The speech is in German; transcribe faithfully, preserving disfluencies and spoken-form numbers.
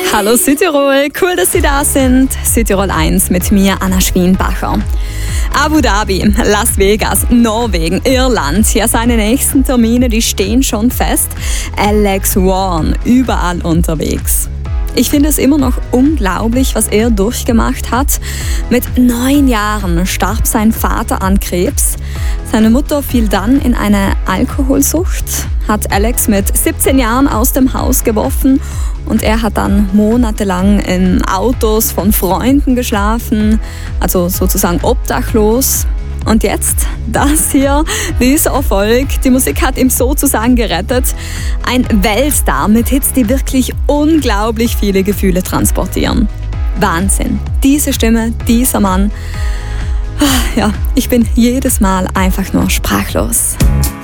Hallo Südtirol, cool, dass Sie da sind. Südtirol eins mit mir, Anna Schwienbacher. Abu Dhabi, Las Vegas, Norwegen, Irland. Ja, seine nächsten Termine, die stehen schon fest. Alex Warren, überall unterwegs. Ich finde es immer noch unglaublich, was er durchgemacht hat. Mit neun Jahren starb sein Vater an Krebs. Seine Mutter fiel dann in eine Alkoholsucht, hat Alex mit siebzehn Jahren aus dem Haus geworfen und er hat dann monatelang in Autos von Freunden geschlafen, also sozusagen obdachlos. Und jetzt das hier, dieser Erfolg. Die Musik hat ihn sozusagen gerettet. Ein Weltstar mit Hits, die wirklich unglaublich viele Gefühle transportieren. Wahnsinn. Diese Stimme, dieser Mann. Ja, ich bin jedes Mal einfach nur sprachlos.